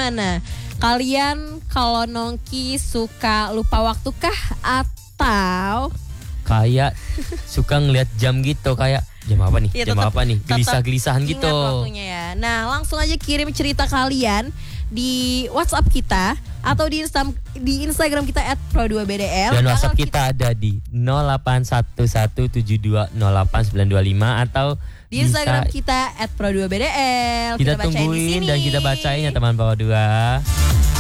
gimana? Kalian kalau nongki suka lupa waktu kah atau kayak suka ngeliat jam gitu, kayak jam apa nih? Ya, jam apa nih? Gelisah-gelisahan gitu. Ingat waktunya ya. Nah, langsung aja kirim cerita kalian di WhatsApp kita atau di Instagram kita @pro2bdl. Dan WhatsApp kita ada di 0811720895 atau di Instagram kita @pro2bdl. Kita tungguin dan kita bacain ya teman Pro 2.